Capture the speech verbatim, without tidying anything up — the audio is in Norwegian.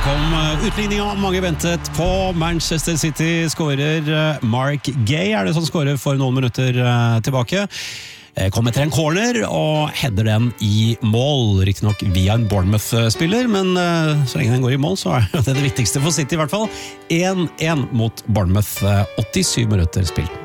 kom utligninga mange ventet på. Manchester City skårer. Mark Gay er det som skårer for noen minutter tilbake. Kom etter en corner og header den i mål, riktig nok via en Bournemouth-spiller, men så lenge den går i mål så er det det viktigste for City i hvert fall. én én mot Bournemouth, åttisyv minutter spilt.